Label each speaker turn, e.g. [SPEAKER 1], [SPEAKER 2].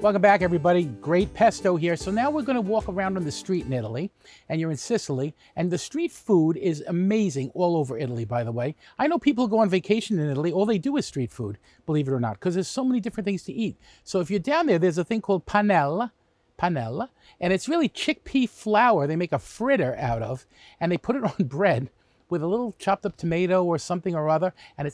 [SPEAKER 1] Welcome back, everybody. Great pesto here. So now we're going to walk around on the street in Italy, and you're in Sicily, and the street food is amazing all over Italy, by the way. I know people who go on vacation in Italy, all they do is street food, believe it or not, because there's so many different things to eat. So if you're down there, there's a thing called panella, and it's really chickpea flour they make a fritter out of, and they put it on bread with a little chopped up tomato or something or other, and